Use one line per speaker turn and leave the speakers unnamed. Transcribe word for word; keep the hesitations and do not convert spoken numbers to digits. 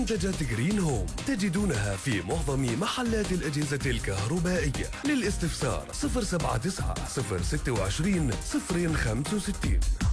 منتجات جرين هوم تجدونها في معظم محلات الأجهزة الكهربائية. للاستفسار صفر سبعة تسعة صفر ستة وعشرين صفر خمسة وستين.